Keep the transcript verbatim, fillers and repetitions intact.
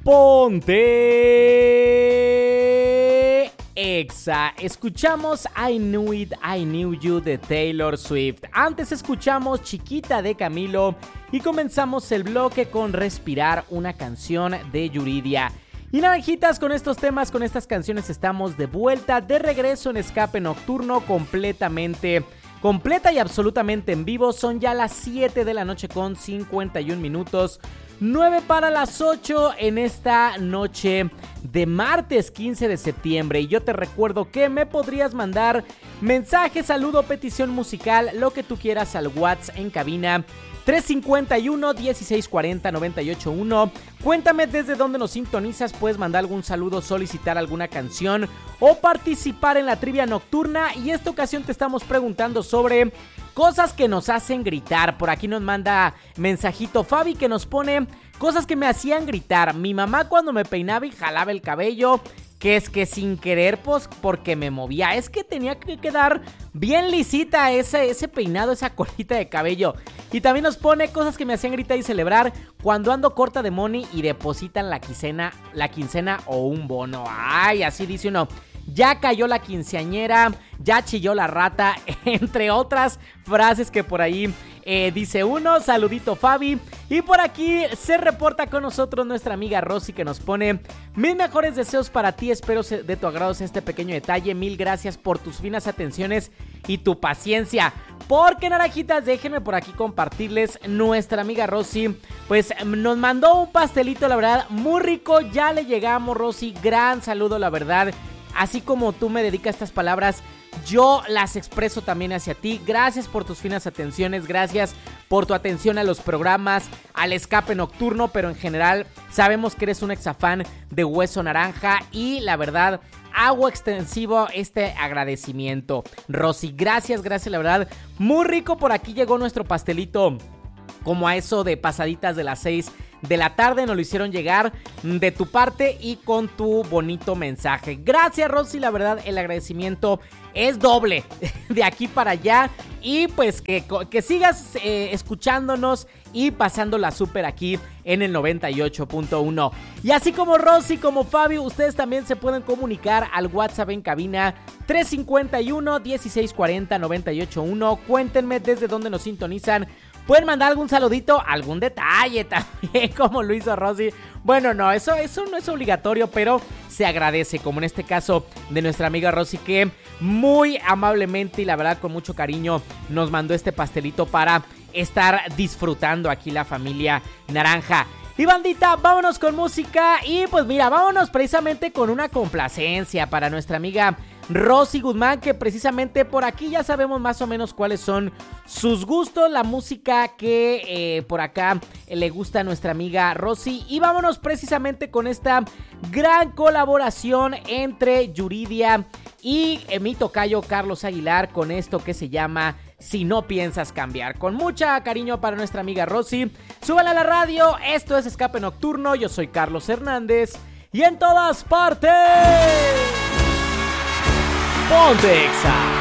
Ponte Exa. Escuchamos I Knew It, I Knew You de Taylor Swift. Antes escuchamos Chiquita de Camilo y comenzamos el bloque con Respirar, una canción de Yuridia. Y naranjitas, con estos temas, con estas canciones estamos de vuelta, de regreso en Escape Nocturno completamente, completa y absolutamente en vivo. Son ya las siete de la noche con cincuenta y un minutos. nueve para las ocho en esta noche de martes quince de septiembre. Y yo te recuerdo que me podrías mandar mensaje, saludo, petición musical, lo que tú quieras al WhatsApp en cabina tres cinco uno, dieciséis cuarenta, noventa y ocho uno. Cuéntame desde dónde nos sintonizas, puedes mandar algún saludo, solicitar alguna canción o participar en la trivia nocturna. Y esta ocasión te estamos preguntando sobre cosas que nos hacen gritar. Por aquí nos manda mensajito Fabi que nos pone cosas que me hacían gritar. Mi mamá cuando me peinaba y jalaba el cabello, que es que sin querer, pues porque me movía. Es que tenía que quedar bien lisita ese, ese peinado, esa colita de cabello. Y también nos pone cosas que me hacían gritar y celebrar cuando ando corta de money y depositan la quincena, la quincena o un bono. Ay, así dice uno. Ya cayó la quinceañera, ya chilló la rata, entre otras frases que por ahí eh, dice uno. Saludito Fabi. Y por aquí se reporta con nosotros nuestra amiga Rosy que nos pone: mis mejores deseos para ti, espero de tu agrado este pequeño detalle. Mil gracias por tus finas atenciones y tu paciencia. Porque naranjitas, déjenme por aquí compartirles, nuestra amiga Rosy pues nos mandó un pastelito, la verdad, muy rico. Ya le llegamos, Rosy, gran saludo, la verdad. Así como tú me dedicas estas palabras, yo las expreso también hacia ti. Gracias por tus finas atenciones, gracias por tu atención a los programas, al Escape Nocturno, pero en general sabemos que eres un exafán de Hueso Naranja y la verdad hago extensivo este agradecimiento. Rosy, gracias, gracias, la verdad, muy rico. Por aquí llegó nuestro pastelito como a eso de pasaditas de las seis de la tarde, nos lo hicieron llegar de tu parte y con tu bonito mensaje. Gracias, Rosy, la verdad el agradecimiento es doble de aquí para allá. Y pues que, que sigas eh, escuchándonos y pasándola súper aquí en el noventa y ocho punto uno. Y así como Rosy, como Fabio, ustedes también se pueden comunicar al WhatsApp en cabina tres cinco uno, dieciséis cuarenta, noventa y ocho uno. Cuéntenme desde dónde nos sintonizan. Pueden mandar algún saludito, algún detalle también, como lo hizo Rosy. Bueno, no, eso, eso no es obligatorio, pero se agradece, como en este caso de nuestra amiga Rosy, que muy amablemente y la verdad con mucho cariño nos mandó este pastelito para estar disfrutando aquí la familia Naranja. Y bandita, vámonos con música y pues mira, vámonos precisamente con una complacencia para nuestra amiga Rosy Guzmán, que precisamente por aquí ya sabemos más o menos cuáles son sus gustos, la música que eh, por acá eh, le gusta a nuestra amiga Rosy. Y vámonos precisamente con esta gran colaboración entre Yuridia y eh, mi tocayo Carlos Aguilar con esto que se llama Si No Piensas Cambiar. Con mucha cariño para nuestra amiga Rosy. Súbala a la radio, esto es Escape Nocturno, yo soy Carlos Hernández y en todas partes Ponte Exa.